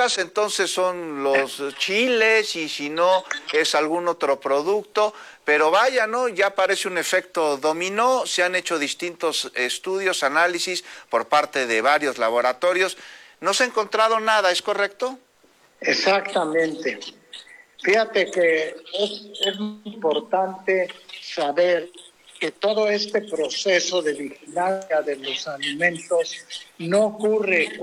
encuentras, entonces son los chiles y si no es algún otro producto, pero vaya, ¿no? Ya parece un efecto dominó, se han hecho distintos estudios, análisis por parte de varios laboratorios. No se ha encontrado nada, ¿es correcto? Exactamente. Fíjate que es muy importante saber que todo este proceso de vigilancia de los alimentos no ocurre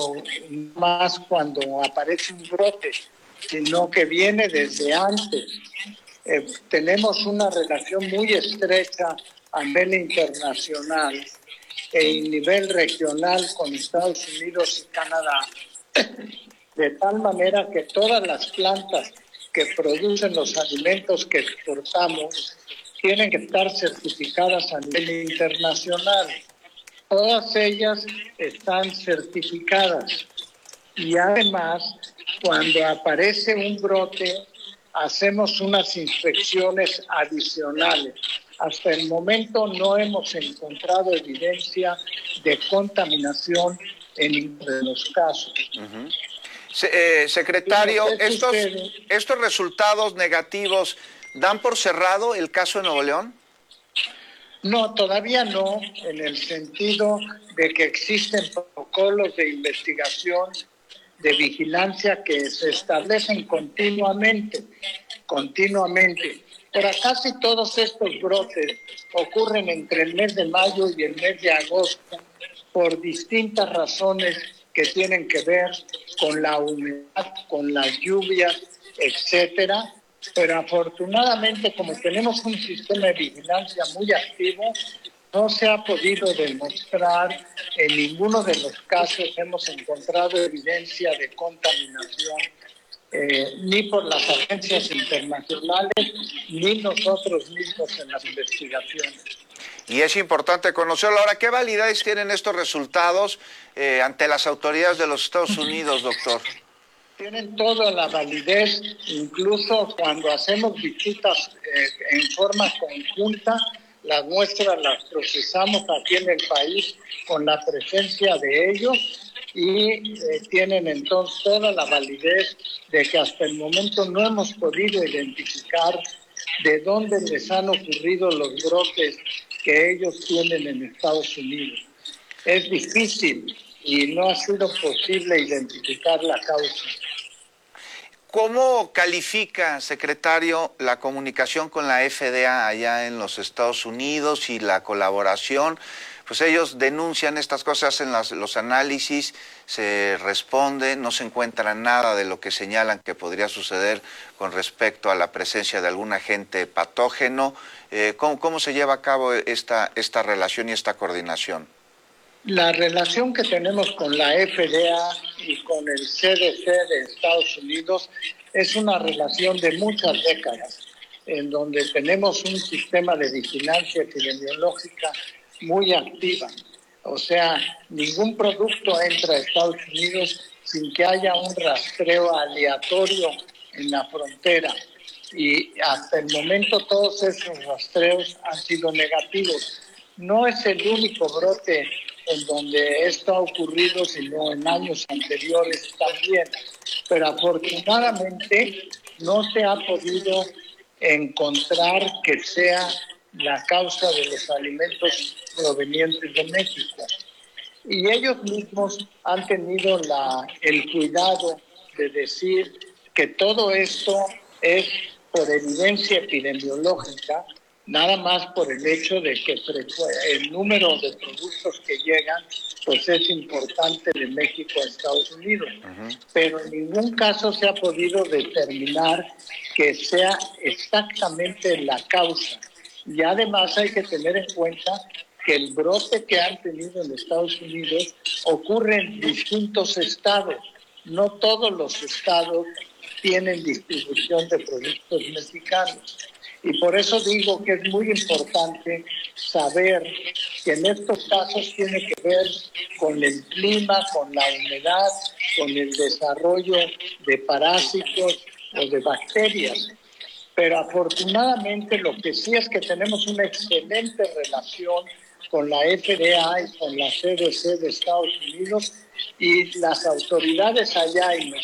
cuando aparece un brote, sino que viene desde antes. Tenemos una relación muy estrecha a nivel internacional e a nivel regional con Estados Unidos y Canadá, de tal manera que todas las plantas que producen los alimentos que exportamos tienen que estar certificadas a nivel internacional. Todas ellas están certificadas y además cuando aparece un brote hacemos unas inspecciones adicionales. Hasta el momento no hemos encontrado evidencia de contaminación en ninguno de los casos. Uh-huh. Secretario, ¿estos resultados negativos dan por cerrado el caso de Nuevo León? No, todavía no, en el sentido de que existen protocolos de investigación, de vigilancia que se establecen continuamente. Pero casi todos estos brotes ocurren entre el mes de mayo y el mes de agosto por distintas razones que tienen que ver con la humedad, con las lluvias, etcétera. Pero afortunadamente, como tenemos un sistema de vigilancia muy activo, no se ha podido demostrar, en ninguno de los casos hemos encontrado evidencia de contaminación, ni por las agencias internacionales, ni nosotros mismos en las investigaciones. Y es importante conocerlo. Ahora, ¿qué validez tienen estos resultados ante las autoridades de los Estados Unidos, doctor? Tienen toda la validez, incluso cuando hacemos visitas en forma conjunta, las muestras las procesamos aquí en el país con la presencia de ellos y tienen entonces toda la validez de que hasta el momento no hemos podido identificar de dónde les han ocurrido los brotes que ellos tienen en Estados Unidos. Es difícil y no ha sido posible identificar la causa. ¿Cómo califica, secretario, la comunicación con la FDA allá en los Estados Unidos y la colaboración? Pues ellos denuncian estas cosas, hacen los análisis, se responde, no se encuentra nada de lo que señalan que podría suceder con respecto a la presencia de algún agente patógeno. ¿Cómo se lleva a cabo esta relación y esta coordinación? La relación que tenemos con la FDA y con el CDC de Estados Unidos es una relación de muchas décadas, en donde tenemos un sistema de vigilancia epidemiológica muy activa. O sea, ningún producto entra a Estados Unidos sin que haya un rastreo aleatorio en la frontera. Y hasta el momento todos esos rastreos han sido negativos. No es el único brote en donde esto ha ocurrido, sino en años anteriores también. Pero afortunadamente no se ha podido encontrar que sea la causa de los alimentos provenientes de México. Y ellos mismos han tenido el cuidado de decir que todo esto es por evidencia epidemiológica, nada más por el hecho de que el número de productos que llegan pues es importante de México a Estados Unidos. Uh-huh. Pero en ningún caso se ha podido determinar que sea exactamente la causa. Y además hay que tener en cuenta que el brote que han tenido en Estados Unidos ocurre en distintos estados. No todos los estados tienen distribución de productos mexicanos. Y por eso digo que es muy importante saber que en estos casos tiene que ver con el clima, con la humedad, con el desarrollo de parásitos o de bacterias. Pero afortunadamente lo que sí es que tenemos una excelente relación con la FDA y con la CDC de Estados Unidos, y las autoridades allá y